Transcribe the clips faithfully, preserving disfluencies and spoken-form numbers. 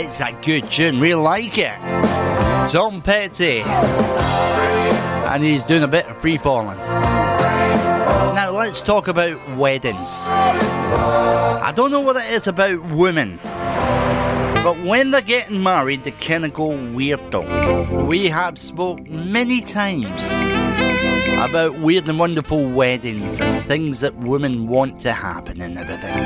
It's a good tune, we like it. Tom Petty. And he's doing a bit of free falling. Now let's talk about weddings. I don't know what it is about women, but when they're getting married, they kind of go weirdo. We have spoke many times about weird and wonderful weddings and things that women want to happen and everything.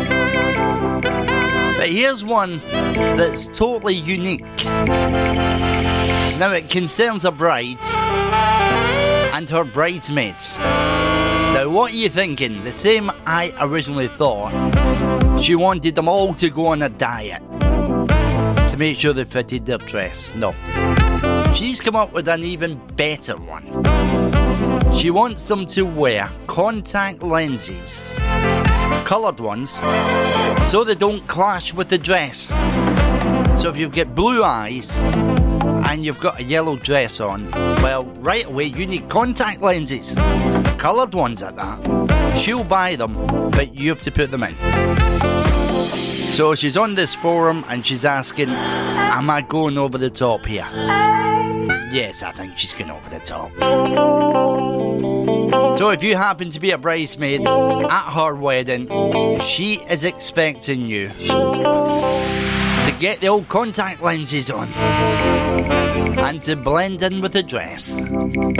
But here's one that's totally unique. Now it concerns a bride and her bridesmaids. Now what are you thinking? The same I originally thought. She wanted them all to go on a diet to make sure they fitted their dress. No. She's come up with an even better one. She wants them to wear contact lenses, coloured ones, so they don't clash with the dress. So if you've got blue eyes and you've got a yellow dress on, well, right away you need contact lenses, coloured ones at that. She'll buy them, but you have to put them in. So she's on this forum and she's asking, am I going over the top here? Yes, I think she's going over the top. So if you happen to be a bridesmaid at her wedding, she is expecting you to get the old contact lenses on and to blend in with the dress.